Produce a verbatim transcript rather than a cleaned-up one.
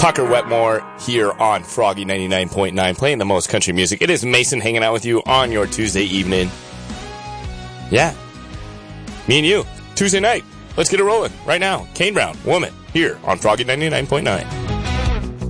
Tucker Wetmore here on Froggy ninety-nine point nine, playing the most country music. It is Mason hanging out with you on your Tuesday evening. Yeah. Me and you. Tuesday night. Let's get it rolling right now. Kane Brown, Woman, here on Froggy ninety-nine point nine.